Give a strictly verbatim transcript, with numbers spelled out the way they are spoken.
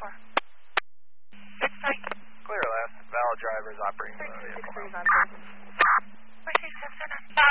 four. Sorry. Clear last. Valid driver is operating the vehicle. Six three is on person. Four six seven seven.